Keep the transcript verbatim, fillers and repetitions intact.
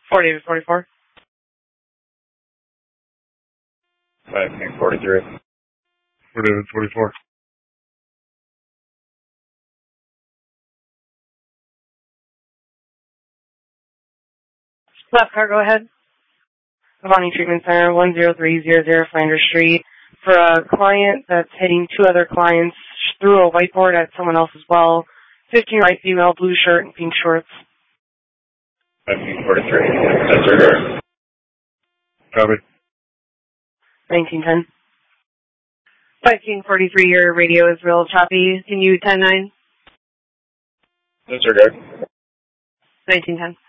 forty to forty-four. five King forty-three. forty to forty-four. Left car, go ahead. Avani Treatment Center, one zero three zero zero Flanders Street. For a client that's hitting two other clients through a whiteboard at someone else as well. fifteen right female, blue shirt and pink shorts. five King forty-three. Disregard. Copy. nineteen ten. five King forty-three, your radio is real choppy. Can you ten nine? Disregard. nineteen ten.